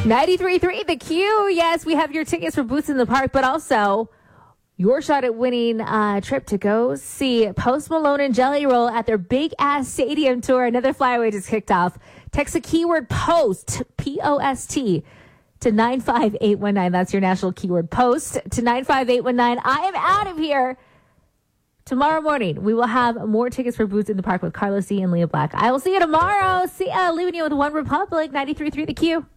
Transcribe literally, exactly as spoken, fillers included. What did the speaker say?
ninety-three point three The Q. Yes, we have your tickets for Boots in the Park, but also your shot at winning a trip to go see Post Malone and Jelly Roll at their Big Ass Stadium tour. Another flyaway just kicked off. Text the keyword POST, P O S T, to nine five eight one nine. That's your national keyword POST to nine five eight one nine. I am out of here. Tomorrow morning, we will have more tickets for Boots in the Park with Carlos C. and Leah Black. I will see you tomorrow. See ya. Leaving you with One Republic, ninety-three point three The Q.